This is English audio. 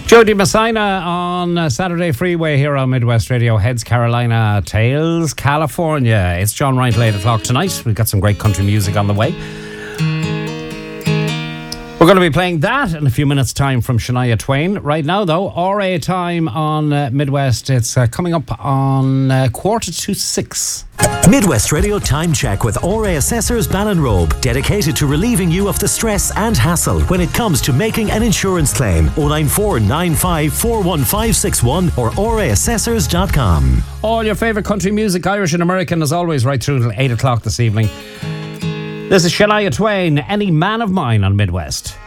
Jody Messina on Saturday Freeway here on Midwest Radio. Heads Carolina, tails California. It's John Ryan till 8 o'clock tonight. We've got some great country music on the way. We're going to be playing that in a few minutes' time from Shania Twain. Right now, though, RA time on Midwest. It's coming up on 6:15. Midwest Radio Time Check with RA Assessors Ballinrobe, dedicated to relieving you of the stress and hassle when it comes to making an insurance claim. 094 95 41561 or raassessors.com. All your favourite country music, Irish and American, as always, right through till 8 o'clock this evening. This is Shania Twain, Any Man of Mine on Midwest.